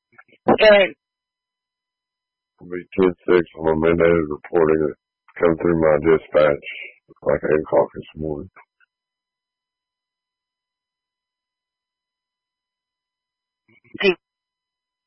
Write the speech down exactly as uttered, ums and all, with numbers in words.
And It'll be ten six on my mandated reporting. It come through my dispatch like eight o'clock this morning.